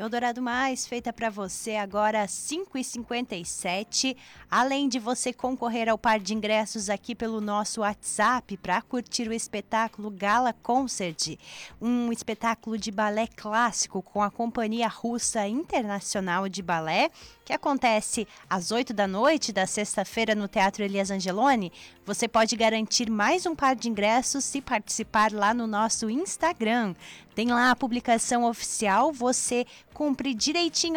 Eldorado Mais, feita para você agora às 5h57. Além de você concorrer ao par de ingressos aqui pelo nosso WhatsApp para curtir o espetáculo Gala Concert, um espetáculo de balé clássico com a Companhia Russa Internacional de Balé, que acontece às 8 da noite da sexta-feira no Teatro Elias Angeloni. Você pode garantir mais um par de ingressos se participar lá no nosso Instagram. Tem lá a publicação oficial, você cumpre direitinho